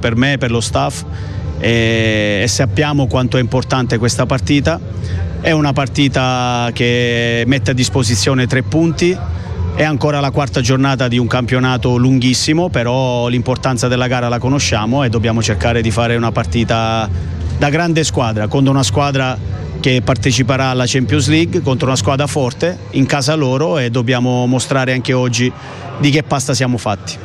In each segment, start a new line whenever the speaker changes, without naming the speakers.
per me, per lo staff e sappiamo quanto è importante questa partita. È una partita che mette a disposizione 3 punti. È ancora la 4ª giornata di un campionato lunghissimo, però l'importanza della gara la conosciamo e dobbiamo cercare di fare una partita da grande squadra, contro una squadra che parteciperà alla Champions League, contro una squadra forte in casa loro, e dobbiamo mostrare anche oggi di che pasta siamo fatti.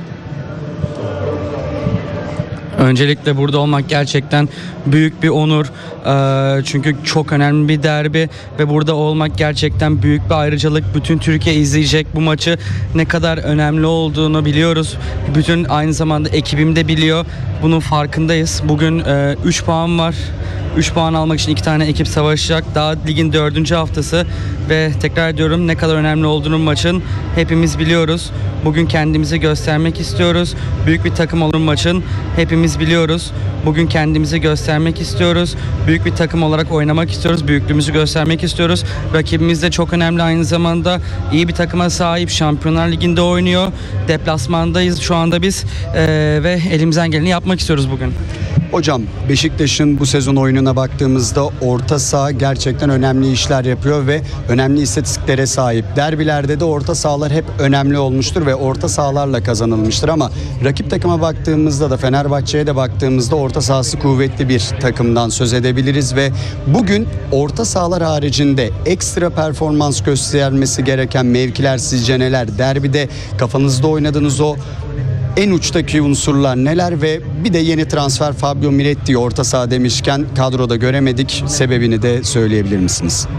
Öncelikle burada olmak gerçekten büyük bir onur. Çünkü çok önemli bir derbi ve burada olmak gerçekten büyük bir ayrıcalık. Bütün Türkiye izleyecek bu maçı, ne kadar önemli olduğunu biliyoruz. Bütün aynı zamanda ekibim de biliyor. Bunun farkındayız. Bugün 3 puan var. 3 puan almak için 2 tane ekip savaşacak. Daha ligin 4. haftası ve tekrar ediyorum, ne kadar önemli olduğunu maçın hepimiz biliyoruz. Bugün kendimizi göstermek istiyoruz. Büyük bir takım olur maçın, hepimiz biliyoruz. Bugün kendimizi göstermek istiyoruz. Büyük bir takım olarak oynamak istiyoruz. Büyüklüğümüzü göstermek istiyoruz. Rakibimiz de çok önemli, aynı zamanda iyi bir takıma sahip. Şampiyonlar Ligi'nde oynuyor. Deplasmandayız şu anda biz ve elimizden geleni yapmak istiyoruz bugün.
Hocam, Beşiktaş'ın bu sezon oyununa baktığımızda orta saha gerçekten önemli işler yapıyor ve önemli istatistiklere sahip. Derbilerde de orta sahalar hep önemli olmuştur ve orta sahalarla kazanılmıştır, ama rakip takıma baktığımızda da, Fenerbahçe'ye de baktığımızda orta sahası kuvvetli bir takımdan söz edebiliriz ve bugün orta sahalar haricinde ekstra performans göstermesi gereken mevkiler sizce neler? Derbide kafanızda oynadığınız o en uçtaki unsurlar neler ve bir de yeni transfer Fabio Miretti orta saha demişken kadroda göremedik, sebebini de söyleyebilir misiniz?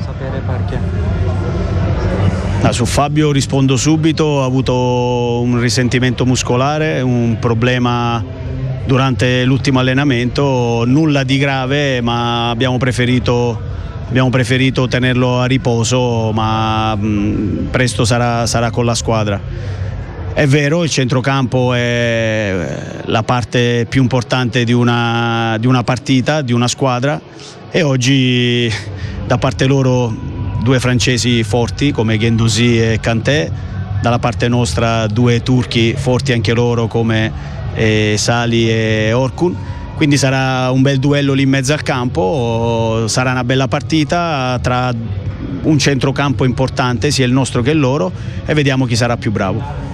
Su Fabio rispondo subito. Ha avuto un risentimento muscolare, un problema durante l'ultimo allenamento, nulla di grave, ma abbiamo preferito tenerlo a riposo, ma presto sarà con la squadra. È vero, il centrocampo è la parte più importante di una partita, di una squadra, e oggi da parte loro 2 francesi forti come Guendouzi e Kanté, dalla parte nostra 2 turchi forti anche loro come Sali e Orkun. Quindi sarà un bel duello lì in mezzo al campo, sarà una bella partita tra un centrocampo importante, sia il nostro che il loro, e vediamo chi sarà più bravo.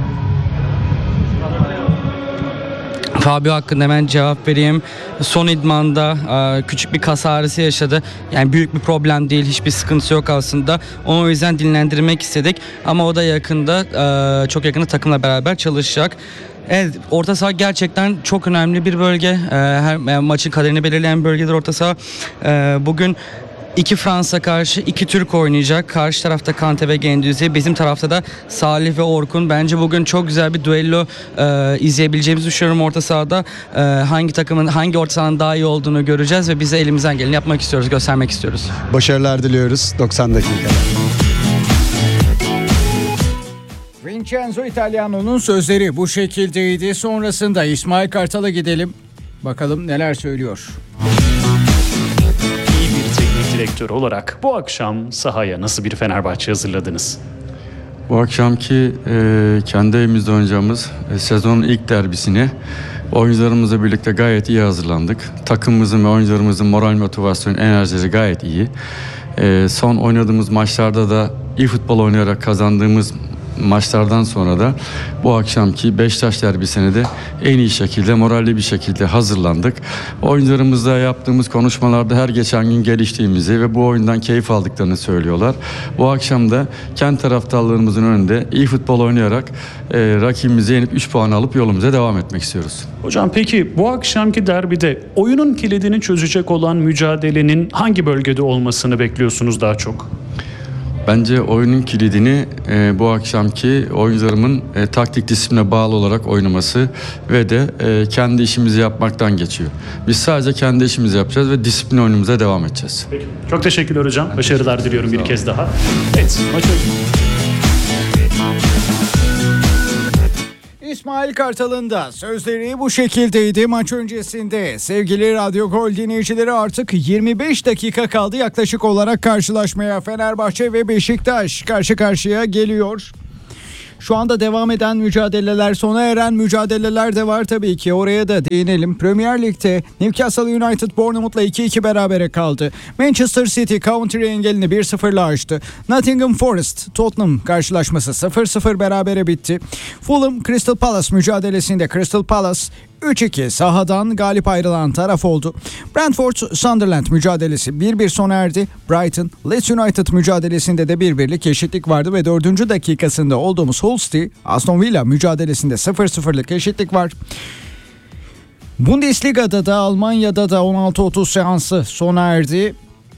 Fabio hakkında hemen cevap vereyim. Son idmanda küçük bir kas ağrısı yaşadı. Yani büyük bir problem değil, hiçbir sıkıntısı yok aslında. Onu o yüzden dinlendirmek istedik. Ama o da yakında, çok yakında takımla beraber çalışacak. Evet, orta saha gerçekten çok önemli bir bölge. Her maçın kaderini belirleyen bölgedir orta saha. Bugün 2 Fransa karşı 2 Türk oynayacak. Karşı tarafta Kanté ve Guendouzi, bizim tarafta da Salih ve Orkun. Bence bugün çok güzel bir düello izleyebileceğimizi düşünüyorum orta sahada. Hangi takımın, hangi orta sahanın daha iyi olduğunu göreceğiz ve biz de elimizden geleni yapmak istiyoruz, göstermek istiyoruz.
Başarılar diliyoruz 90 dakikada.
Vincenzo Italiano'nun sözleri bu şekildeydi. Sonrasında İsmail Kartal'a gidelim. Bakalım neler söylüyor.
Direktör olarak bu akşam sahaya nasıl bir Fenerbahçe hazırladınız?
Bu akşamki kendi evimizde oynayacağımız sezonun ilk derbisine oyuncularımızla birlikte gayet iyi hazırlandık. Takımımızın ve oyuncularımızın moral, motivasyon, enerjileri gayet iyi. Son oynadığımız maçlarda da iyi futbol oynayarak kazandığımız maçlardan sonra da bu akşamki Beşiktaş derbisine de en iyi şekilde, moralli bir şekilde hazırlandık. Oyuncularımızla yaptığımız konuşmalarda her geçen gün geliştiğimizi ve bu oyundan keyif aldıklarını söylüyorlar. Bu akşam da kendi taraftarlarımızın önünde iyi futbol oynayarak rakibimizi yenip 3 puan alıp yolumuza devam etmek istiyoruz.
Hocam, peki bu akşamki derbide oyunun kilidini çözecek olan mücadelenin hangi bölgede olmasını bekliyorsunuz daha çok?
Bence oyunun kilidini bu akşamki oyuncularımın taktik disipline bağlı olarak oynaması ve de kendi işimizi yapmaktan geçiyor. Biz sadece kendi işimizi yapacağız ve disiplin oyunumuza devam edeceğiz.
Peki. Çok teşekkürler hocam. Başarılar diliyorum bir kez daha. Evet, maça...
İsmail Kartal'ın da sözleri bu şekildeydi maç öncesinde. Sevgili Radyo Gol dinleyicileri, artık 25 dakika kaldı yaklaşık olarak karşılaşmaya. Fenerbahçe ve Beşiktaş karşı karşıya geliyor. Şu anda devam eden mücadeleler, sona eren mücadeleler de var tabii ki. Oraya da değinelim. Premier Lig'de Newcastle United Bournemouth'la 2-2 berabere kaldı. Manchester City Coventry engelini 1-0'la aştı. Nottingham Forest Tottenham karşılaşması 0-0 berabere bitti. Fulham Crystal Palace mücadelesinde Crystal Palace 3-2 sahadan galip ayrılan taraf oldu. Brentford Sunderland mücadelesi 1-1 sona erdi. Brighton Leeds United mücadelesinde de 1-1'lik eşitlik vardı ve 4. dakikasında olduğumuz Hull City Aston Villa mücadelesinde 0-0'lık eşitlik var. Bundesliga'da da Almanya'da da 16:30 seansı sona erdi.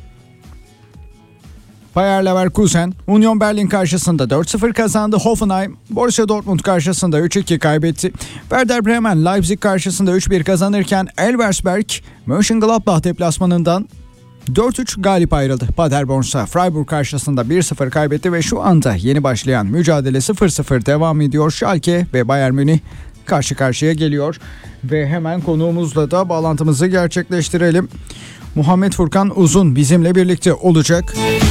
Bayer Leverkusen Union Berlin karşısında 4-0 kazandı. Hoffenheim Borussia Dortmund karşısında 3-2 kaybetti. Werder Bremen Leipzig karşısında 3-1 kazanırken Elversberg Mönchengladbach deplasmanından 4-3 galip ayrıldı. Paderborn ise Freiburg karşısında 1-0 kaybetti ve şu anda yeni başlayan mücadele 0-0 devam ediyor. Schalke ve Bayern Münih karşı karşıya geliyor ve hemen konuğumuzla da bağlantımızı gerçekleştirelim. Muhammed Furkan Uzun bizimle birlikte olacak.